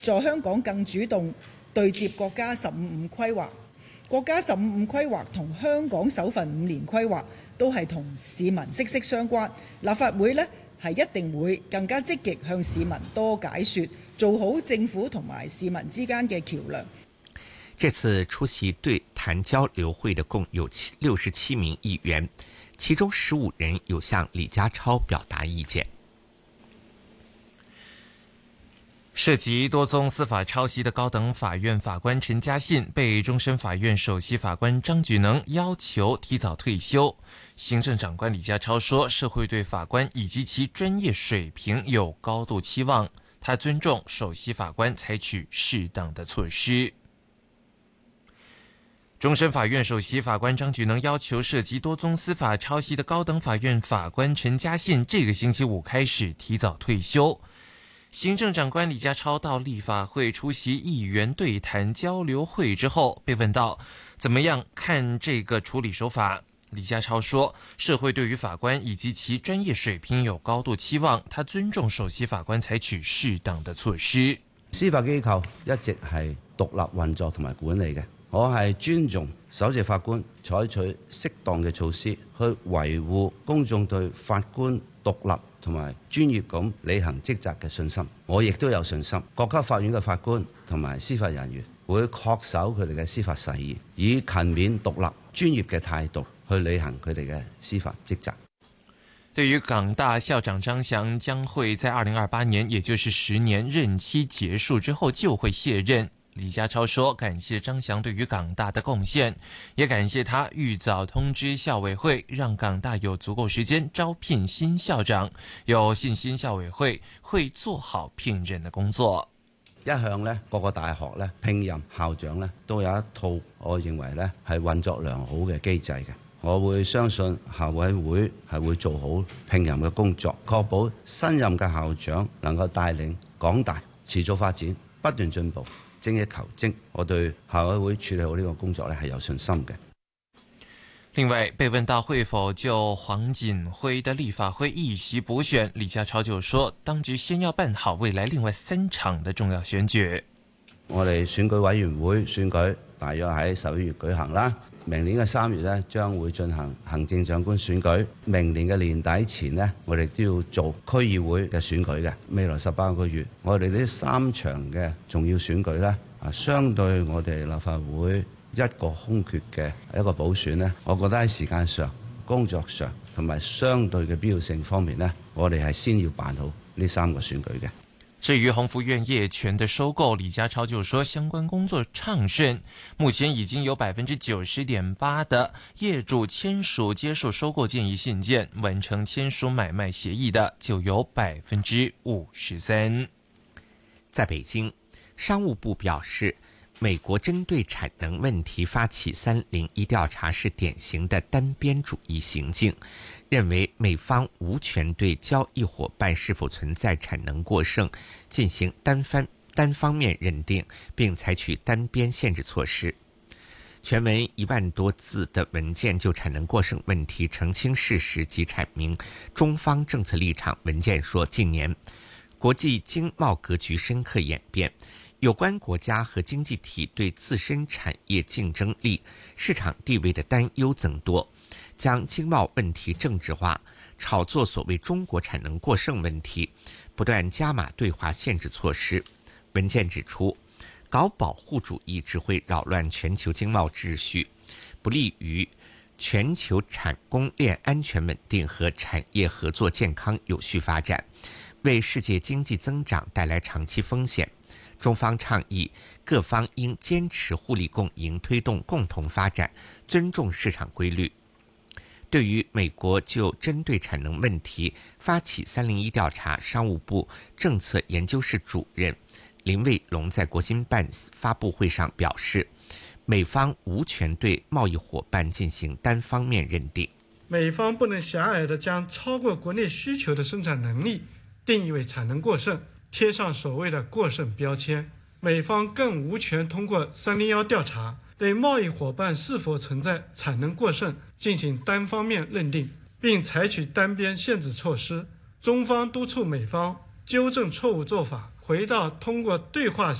助香港更主動對接國家15-5規劃。國家15-5規劃同香港首份5年規劃都係同市民息息相關。立法會呢係一定會更加積極向市民多解說，做好政府同埋市民之間嘅橋梁。 这次出席对谈交流会的共有67名议员，其中15人有向李家超表达意见。 涉及多宗司法抄袭的高等法院法官陈嘉信被终审法院首席法官张举能要求提早退休。行政长官李家超说，社会对法官以及其专业水平有高度期望，他尊重首席法官采取适当的措施。终审法院首席法官张举能要求涉及多宗司法抄袭的高等法院法官陈嘉信这个星期5开始提早退休。行政长官李家超到立法会出席议员对谈交流会之后，被问到怎么样看这个处理手法，李家超说，社会对于法官以及其專業水平有高度期望，他尊重首席法官採取適當的措施。 司法機構一直係獨立運作同埋管理嘅，我係尊重首席法官採取適當嘅措施去維護公眾對法官獨立同埋專業咁履行職責嘅信心。我亦都有信心，各級法院嘅法官同埋司法人員會恪守佢哋嘅司法誓言，以勤勉獨立專業嘅態度去履行佢哋嘅司法職責。 對於港大校長張翔將會在2028年，也就是10年任期結束之後就會卸任。李家超說，感謝張翔對於港大的貢獻，也感謝他預早通知校委會，讓港大有足夠時間招聘新校長，有信心校委會會做好聘任的工作。 一向呢，各個大學呢聘任校長呢都有一套我認為呢係運作良好嘅機制嘅。我會相信校委會係會做好聘任嘅工作，確保新任嘅校長能夠帶領港大持續發展，不斷進步，精益求精。我對校委會處理好呢個工作呢係有信心嘅。 另外，被問到會否就黃錦輝的立法會議席補選，李家超就說，當局先要辦好未來另外3場的重要選舉。 我哋選舉委員會選舉大約喺11月舉行啦，明年嘅3月呢將會進行行政長官選舉，明年嘅年底前呢，我哋都要做區議會嘅選舉嘅。未來18個月，我哋呢3場嘅重要選舉呢，相對我哋立法會一個空缺嘅一個補選呢，我覺得喺時間上、工作上同埋相對嘅必要性方面呢，我哋係先要辦好呢3個選舉嘅。 至於鴻福苑業權的收購，李家超就說相關工作暢順，目前已經有 90.8% 的業主簽署接受收購建議信件，完成簽署買賣協議的就有 53%。 在北京，商務部表示，美國針對產能問題發起301調查是典型的單邊主義行徑，認為美方無權對交易夥伴是否存在產能過剩進行單方面認定，並採取單邊限制措施。全文1萬多字的文件就產能過剩問題澄清事實及闡明中方政策立場。文件說，近年國際經貿格局深刻演變，有關國家和經濟體對自身產業競爭力、市場地位的擔憂增多，將經貿問題政治化，炒作所謂中國產能過剩問題，不斷加碼對華限制措施。文件指出，搞保護主義只會擾亂全球經貿秩序，不利於全球產供鏈安全穩定和產業合作健康有序發展，為世界經濟增長帶來長期風險。中方倡議各方應堅持互利共贏，推動共同發展，尊重市場規律。對於美國就針對產能問題發起301調查，商務部政策研究室主任林衛龍在國新辦發布會上表示，美方無權對貿易夥伴進行單方面認定。 美方不能狹隘地將超過國內需求的生產能力定義為產能過剩，貼上所謂的過剩標籤。美方更無權通過301調查對貿易夥伴是否存在產能過剩進行單方面認定，並採取單邊限制措施。中方督促美方糾正錯誤做法， 回到通过对话